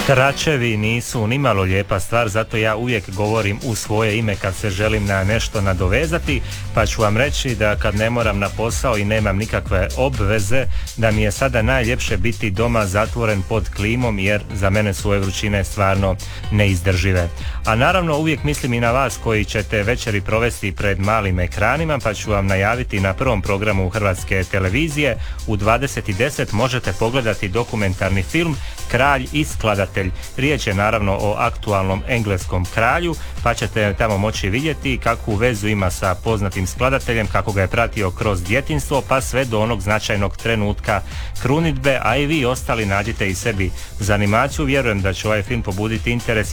Kračevi nisu nimalo lijepa stvar, zato ja uvijek govorim u svoje ime kad se želim na nešto nadovezati, pa ću vam reći da kad ne moram na posao i nemam nikakve obveze, da mi je sada najljepše biti doma zatvoren pod klimom, jer za mene su ove vrućine stvarno neizdržive. A naravno uvijek mislim i na vas koji ćete večeri provesti pred malim ekranima, pa ću vam najaviti na prvom programu Hrvatske televizije u 20:10 možete pogledati dokumentarni film Kralj i skladatelj. Riječ je naravno o aktualnom engleskom kralju, pa ćete tamo moći vidjeti kakvu vezu ima sa poznatim skladateljem, kako ga je pratio kroz djetinjstvo pa sve do onog značajnog trenutka krunidbe, a i vi ostali nađite i sebi za animaciju. Vjerujem da će ovaj film pobuditi interes